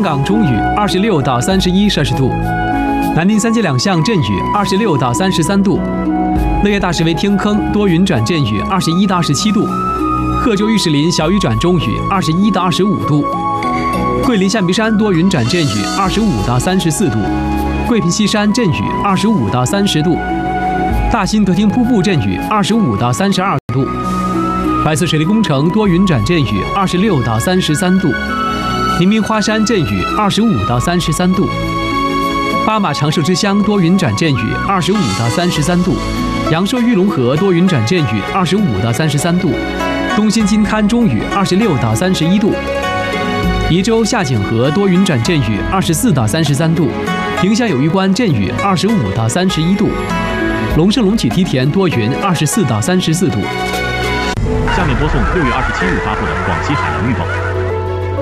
港中雨26到31摄氏度，南宁三街两巷阵雨26到33度，乐业大石围天坑多云转阵雨21到27度，贺州玉石林小雨转中雨21到25度，桂林象鼻山多云转阵雨25到34度，桂平西山阵雨25到30度，大兴德厅瀑布阵雨25到32度，白色水利工程多云转阵雨26到33度，宁明花山阵雨25到33度，巴马长寿之乡多云转阵雨25到33度，阳朔玉龙河多云转阵雨25到33度，东兴金滩中雨26到31度，宜州下井河多云转阵雨24到33度，宁夏友谊关阵雨25到31度，龙胜龙曲梯田多云24到34度。 下面播送6月27日发布的广西海洋预报。